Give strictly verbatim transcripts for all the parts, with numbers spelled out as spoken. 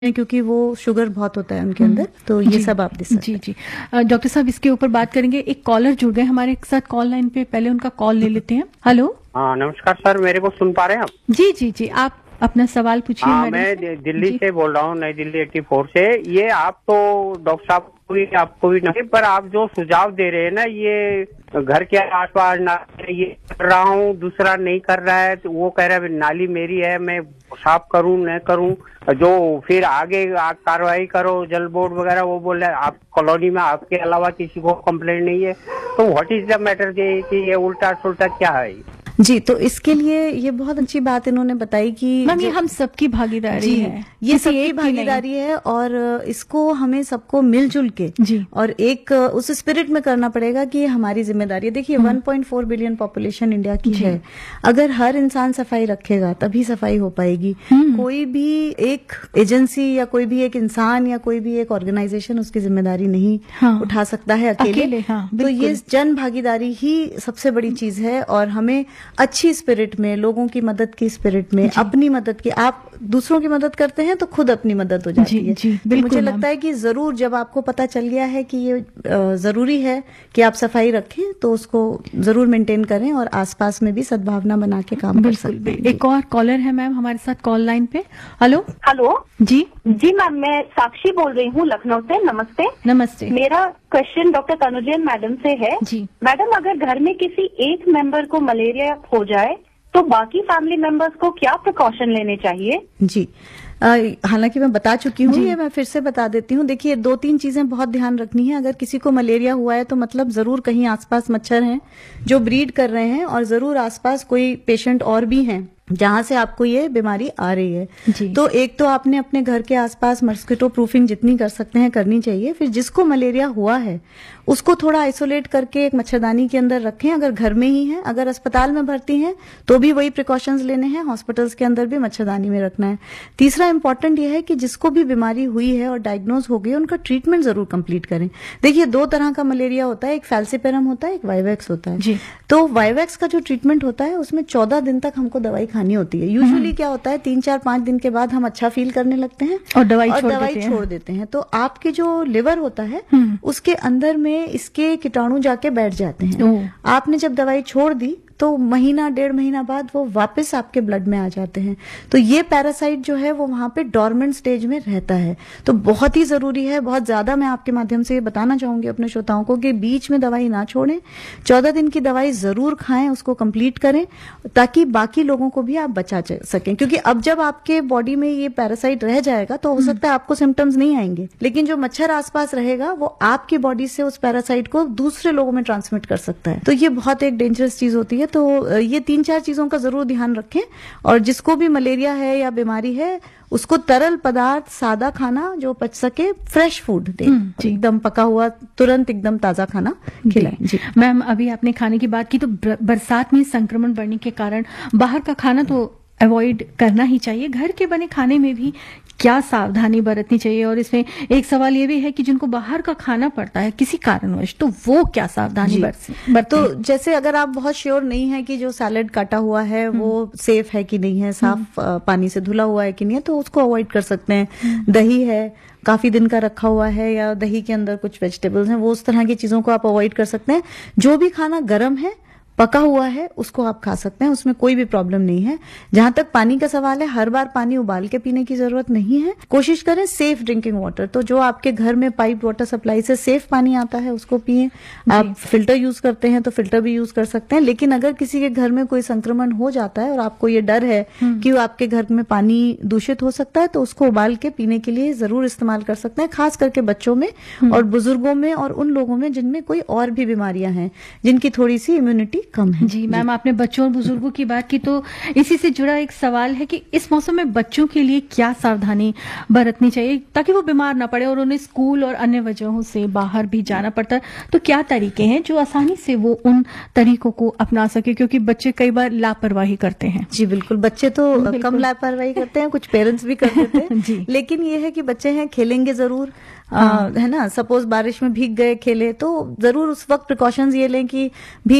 क्योंकि वो शुगर बहुत होता है उनके अंदर, तो ये सब आप दे सकते जी जी डॉक्टर साहब इसके ऊपर बात करेंगे। एक कॉलर जुड़ गए हमारे साथ कॉल लाइन पे, पहले उनका कॉल ले लेते हैं। हेलो। हाँ नमस्कार सर, मेरे को सुन पा रहे हैं आप? जी जी जी आप अपना सवाल पूछिए। हाँ मैं दिल्ली से बोल रहा हूँ, नई दिल्ली एट्टी फोर से। ये आप तो डॉक्टर साहब को भी आपको भी नहीं, पर आप जो सुझाव दे रहे हैं ना, ये घर के आसपास ना ये कर रहा हूँ, दूसरा नहीं कर रहा है, तो वो कह रहा है नाली मेरी है, मैं साफ करूँ न करूँ, जो फिर आगे कार्रवाई करो जल बोर्ड वगैरह, वो बोल रहे हैं आप कॉलोनी में आपके अलावा किसी को कंप्लेंट नहीं है। तो व्हाट इज द मैटर कि ये उल्टा सुल्टा क्या है? जी, तो इसके लिए ये बहुत अच्छी बात इन्होंने बताई कि मैम ये हम सबकी भागीदारी है, ये सबकी भागीदारी है और इसको हमें सबको मिलजुल के जी और एक उस स्पिरिट में करना पड़ेगा कि हमारी जिम्मेदारी है। देखिए one point four billion population India की है, अगर हर इंसान सफाई रखेगा तभी सफाई हो पाएगी। कोई भी एक एजेंसी या कोई भी एक इंसान या कोई भी एक ऑर्गेनाइजेशन उसकी जिम्मेदारी नहीं हाँ, उठा सकता है अकेले, अकेले हाँ, तो ये जन भागीदारी ही सबसे बड़ी चीज है। और हमें अच्छी स्पिरिट में, लोगों की मदद की स्पिरिट में, अपनी मदद की, आप दूसरों की मदद करते हैं तो खुद अपनी मदद हो जाती है। जी, तो मुझे लगता है कि जरूर जब आपको पता चल गया है कि ये जरूरी है कि आप सफाई रखें, तो उसको जरूर मेंटेन करें और आसपास में भी सद्भावना बना के काम कर सकते हैं। एक और कॉलर है मैम हमारे साथ कॉल लाइन पे। हेलो। हेलो जी जी मैम, मैं साक्षी बोल रही हूँ लखनऊ से। नमस्ते। नमस्ते। मेरा क्वेश्चन डॉक्टर तनुजन मैडम से है। जी मैडम, अगर घर में किसी एक मेंबर को मलेरिया हो जाए तो बाकी फैमिली मेंबर्स को क्या प्रिकॉशन लेने चाहिए? जी, हालांकि मैं बता चुकी हूँ, ये मैं फिर से बता देती हूँ। देखिए, दो तीन चीजें बहुत ध्यान रखनी है। अगर किसी को मलेरिया हुआ है तो मतलब जरूर कहीं आसपास मच्छर हैं जो ब्रीड कर रहे हैं, और जरूर आसपास कोई पेशेंट और भी हैं जहां से आपको ये बीमारी आ रही है। तो एक तो आपने अपने घर के आसपास मस्किटो प्रूफिंग जितनी कर सकते हैं करनी चाहिए। फिर जिसको मलेरिया हुआ है उसको थोड़ा आइसोलेट करके एक मच्छरदानी के अंदर रखें, अगर घर में ही है। अगर अस्पताल में भर्ती हैं तो भी वही प्रिकॉशंस लेने हैं, हॉस्पिटल्स के अंदर भी मच्छरदानी में रखना है। तीसरा इंपॉर्टेंट ये है कि जिसको भी बीमारी हुई है और डायग्नोज हो गई, उनका ट्रीटमेंट जरूर कंप्लीट करें। देखिए, दो तरह का मलेरिया होता है, एक फैल्सिपेरम होता है, एक वाइवेक्स होता है। तो वाइवेक्स का जो ट्रीटमेंट होता है उसमें चौदह दिन तक हमको दवाई खानी होती है। यूजुअली क्या होता है, तीन चार पांच दिन के बाद हम अच्छा फील करने लगते हैं और दवाई और छोड़ दवाई देते छोड़ देते हैं। तो आपके जो लिवर होता है उसके अंदर में इसके कीटाणु जाके बैठ जाते हैं। आपने जब दवाई छोड़ दी तो महीना डेढ़ महीना बाद वो वापस आपके ब्लड में आ जाते हैं। तो ये पैरासाइट जो है वो वहां पे डॉर्मेंट स्टेज में रहता है। तो बहुत ही जरूरी है, बहुत ज्यादा मैं आपके माध्यम से ये बताना चाहूंगी अपने श्रोताओं को कि बीच में दवाई ना छोड़ें, चौदह दिन की दवाई जरूर खाएं, उसको कंप्लीट करें ताकि बाकी लोगों को भी आप बचा सकें। क्योंकि अब जब आपके बॉडी में ये पैरासाइट रह जाएगा तो हो सकता है आपको सिम्टम्स नहीं आएंगे, लेकिन जो मच्छर आसपास रहेगा वो आपकी बॉडी से उस पैरासाइट को दूसरे लोगों में ट्रांसमिट कर सकता है। तो ये बहुत एक डेंजरस चीज होती है। तो ये तीन चार चीजों का जरूर ध्यान रखें। और जिसको भी मलेरिया है या बीमारी है उसको तरल पदार्थ, सादा खाना जो पच सके, फ्रेश फूड दें, एकदम पका हुआ, तुरंत एकदम ताजा खाना खिलाएं। जी मैम, अभी आपने खाने की बात की, तो बरसात में संक्रमण बढ़ने के कारण बाहर का खाना तो अवॉइड करना ही चाहिए। घर के बने खाने में भी क्या सावधानी बरतनी चाहिए? और इसमें एक सवाल ये भी है कि जिनको बाहर का खाना पड़ता है किसी कारणवश, तो वो क्या सावधानी बरतें? तो जैसे अगर आप बहुत श्योर नहीं है कि जो सैलेड काटा हुआ है वो सेफ है कि नहीं है, साफ पानी से धुला हुआ है कि नहीं है, तो उसको अवॉइड कर सकते हैं। दही है, काफी दिन का रखा हुआ है, या दही के अंदर कुछ वेजिटेबल्स हैं, वो उस तरह की चीजों को आप अवॉइड कर सकते हैं। जो भी खाना गर्म है, पका हुआ है, उसको आप खा सकते हैं, उसमें कोई भी प्रॉब्लम नहीं है। जहां तक पानी का सवाल है, हर बार पानी उबाल के पीने की जरूरत नहीं है। कोशिश करें सेफ ड्रिंकिंग वाटर, तो जो आपके घर में पाइप वाटर सप्लाई से सेफ पानी आता है उसको पिए। आप फिल्टर यूज करते हैं तो फिल्टर भी यूज कर सकते हैं। लेकिन अगर किसी के घर में कोई संक्रमण हो जाता है और आपको ये डर है कि आपके घर में पानी दूषित हो सकता है, तो उसको उबाल के पीने के लिए जरूर इस्तेमाल कर सकते हैं, खास करके बच्चों में और बुजुर्गों में और उन लोगों में जिनमें कोई और भी बीमारियां हैं, जिनकी थोड़ी सी इम्यूनिटी कम है। जी मैम, आपने बच्चों और बुजुर्गों की बात की, तो इसी से जुड़ा एक सवाल है कि इस मौसम में बच्चों के लिए क्या सावधानी बरतनी चाहिए ताकि वो बीमार ना पड़े और उन्हें स्कूल और अन्य वजहों से बाहर भी जाना पड़ता है? तो क्या तरीके हैं जो आसानी से वो उन तरीकों को अपना सके? क्योंकि बच्चे कई बार लापरवाही करते हैं। जी बिल्कुल, बच्चे तो कम लापरवाही करते हैं, कुछ पेरेंट्स भी कर देते हैं। लेकिन ये है कि बच्चे हैं, खेलेंगे जरूर, हाँ। है ना। सपोज बारिश में भीग गए, खेले, तो जरूर उस वक्त प्रिकॉशंस ये लें कि भीग गए हैं तो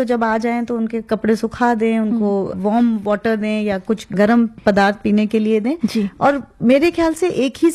जब आ जाएं तो उनके कपड़े सुखा दें, उनको वार्म वाटर दें या कुछ गर्म पदार्थ पीने के लिए दें। जी। और मेरे ख्याल से एक ही